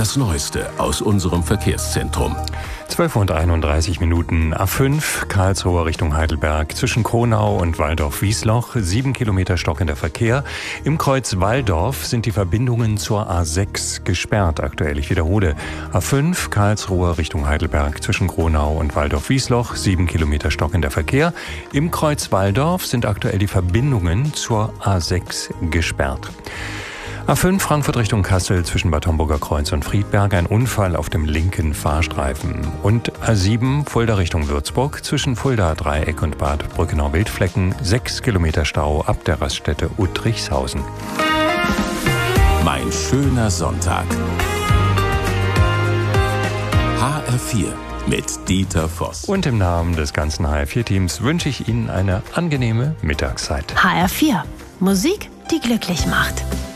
Das Neueste aus unserem Verkehrszentrum. 12:31 A5, Karlsruhe Richtung Heidelberg, zwischen Kronau und Walldorf-Wiesloch, 7 Kilometer stockender Verkehr. Im Kreuz Walldorf sind die Verbindungen zur A6 gesperrt aktuell. Ich wiederhole, A5, Karlsruhe Richtung Heidelberg, zwischen Kronau und Walldorf-Wiesloch, 7 Kilometer stockender Verkehr. Im Kreuz Walldorf sind aktuell die Verbindungen zur A6 gesperrt. A5 Frankfurt Richtung Kassel zwischen Bad Homburger Kreuz und Friedberg, ein Unfall auf dem linken Fahrstreifen. Und A7 Fulda Richtung Würzburg zwischen Fulda Dreieck und Bad Brückenau-Wildflecken, 6 Kilometer Stau ab der Raststätte Uttrichshausen. Mein schöner Sonntag. HR4 mit Dieter Voss. Und im Namen des ganzen HR4-Teams wünsche ich Ihnen eine angenehme Mittagszeit. HR4. Musik, die glücklich macht.